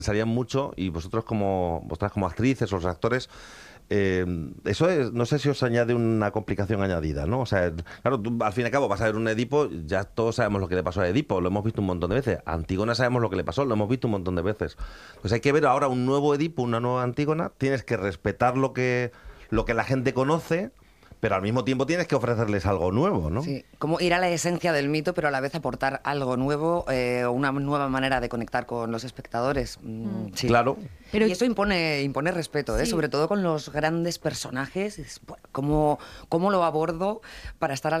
pensarían mucho, y vosotras como actrices o los actores, eso es, no sé si os añade una complicación añadida, ¿no? O sea, claro, tú al fin y al cabo vas a ver un Edipo, ya todos sabemos lo que le pasó a Edipo, lo hemos visto un montón de veces. A Antígona sabemos lo que le pasó, lo hemos visto un montón de veces. Pues hay que ver ahora un nuevo Edipo, una nueva Antígona, tienes que respetar lo que la gente conoce, pero al mismo tiempo tienes que ofrecerles algo nuevo, ¿no? Sí, como ir a la esencia del mito, pero a la vez aportar algo nuevo, una nueva manera de conectar con los espectadores. Sí. Claro. Pero- Y eso impone respeto, Sí. sobre todo con los grandes personajes. ¿Cómo lo abordo para estar a